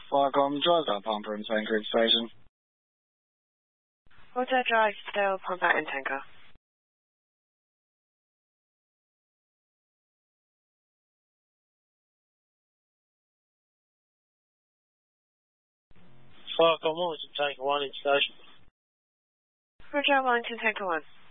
Welcome, Drysdale Pumper and Tanker Station. Hotel Drysdale Pumper and Tanker. Welcome, Wellington Tanker 1 in station. Roger, Wellington Tanker 1.